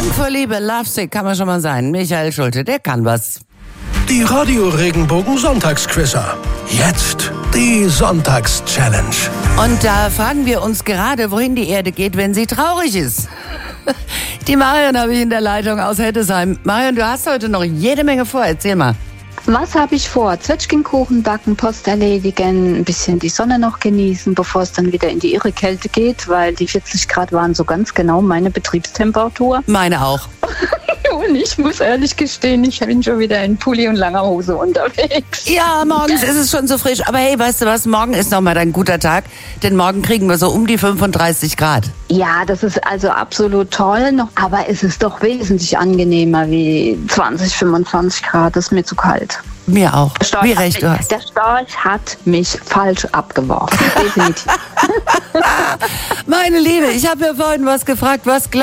Krank vor Liebe, lovesick kann man schon mal sein. Michael Schulte, der kann was. Die Radio-Regenbogen-Sonntagsquizzer. Jetzt die Sonntags-Challenge. Und da fragen wir uns gerade, wohin die Erde geht, wenn sie traurig ist. Die Marion habe ich in der Leitung aus Heddesheim. Marion, du hast heute noch jede Menge vor. Erzähl mal. Was habe ich vor? Zwetschgenkuchen backen, Post erledigen, ein bisschen die Sonne noch genießen, bevor es dann wieder in die irre Kälte geht, weil die 40 Grad waren so ganz genau meine Betriebstemperatur. Meine auch. Und ich muss ehrlich gestehen, ich bin schon wieder in Pulli und langer Hose unterwegs. Ja, morgens ist es schon so frisch. Aber hey, weißt du was? Morgen ist nochmal ein guter Tag. Denn morgen kriegen wir so um die 35 Grad. Ja, das ist also absolut toll noch, aber es ist doch wesentlich angenehmer wie 20, 25 Grad. Das ist mir zu kalt. Mir auch. Wie recht du hast. Der Storch hat mich falsch abgeworfen. Definitiv. Meine Liebe, ich habe ja vorhin was gefragt. Was